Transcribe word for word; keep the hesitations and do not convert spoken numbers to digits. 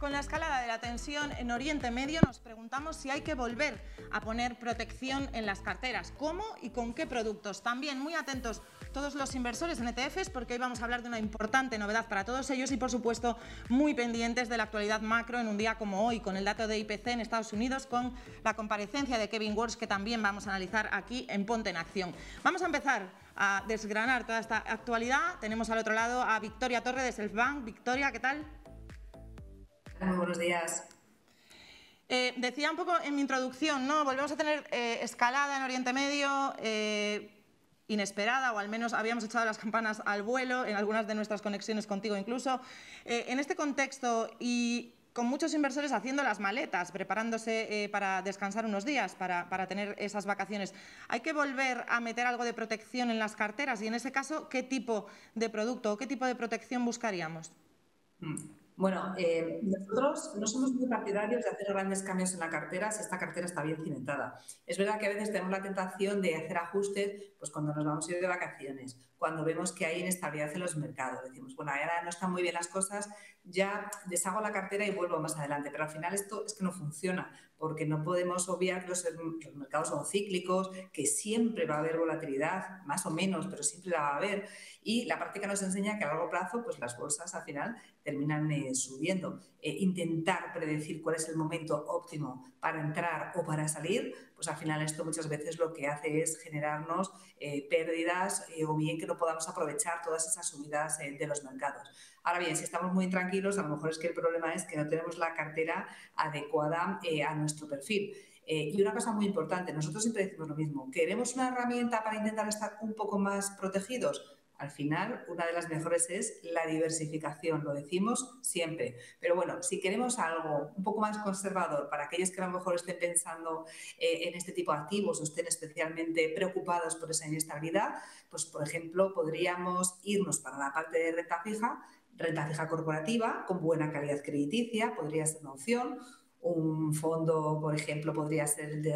Con la escalada de la tensión en Oriente Medio nos preguntamos si hay que volver a poner protección en las carteras. ¿Cómo y con qué productos? También muy atentos todos los inversores en E T Fs, porque hoy vamos a hablar de una importante novedad para todos ellos y, por supuesto, muy pendientes de la actualidad macro en un día como hoy, con el dato de I P C en Estados Unidos, con la comparecencia de Kevin Warsh, que también vamos a analizar aquí en Ponte en Acción. Vamos a empezar a desgranar toda esta actualidad. Tenemos al otro lado a Victoria Torre de Selfbank. Victoria, ¿qué tal? Muy buenos días. Eh, decía un poco en mi introducción, ¿no? Volvemos a tener eh, escalada en Oriente Medio, eh, inesperada, o al menos habíamos echado las campanas al vuelo en algunas de nuestras conexiones contigo incluso. Eh, en este contexto y con muchos inversores haciendo las maletas, preparándose eh, para descansar unos días, para, para tener esas vacaciones, ¿hay que volver a meter algo de protección en las carteras? Y en ese caso, ¿qué tipo de producto o qué tipo de protección buscaríamos? Bueno, eh, nosotros no somos muy partidarios de hacer grandes cambios en la cartera si esta cartera está bien cimentada. Es verdad que a veces tenemos la tentación de hacer ajustes pues cuando nos vamos a ir de vacaciones, cuando vemos que hay inestabilidad en los mercados. Decimos, bueno, ahora no están muy bien las cosas, ya deshago la cartera y vuelvo más adelante. Pero al final esto es que no funciona, porque no podemos obviar que los, los mercados son cíclicos, que siempre va a haber volatilidad, más o menos, pero siempre la va a haber. Y la práctica nos enseña que a largo plazo pues las bolsas al final terminan eh, subiendo. Eh, intentar predecir cuál es el momento óptimo para entrar o para salir, pues al final esto muchas veces lo que hace es generarnos eh, pérdidas eh, o bien que no podamos aprovechar todas esas subidas eh, de los mercados. Ahora bien, si estamos muy tranquilos, a lo mejor es que el problema es que no tenemos la cartera adecuada eh, a nuestro perfil. Eh, y una cosa muy importante, nosotros siempre decimos lo mismo, ¿queremos una herramienta para intentar estar un poco más protegidos? Al final, una de las mejores es la diversificación, lo decimos siempre. Pero bueno, si queremos algo un poco más conservador para aquellos que a lo mejor estén pensando eh, en este tipo de activos o estén especialmente preocupados por esa inestabilidad, pues por ejemplo, podríamos irnos para la parte de renta fija, renta fija corporativa con buena calidad crediticia, podría ser una opción. Un fondo, por ejemplo, podría ser el de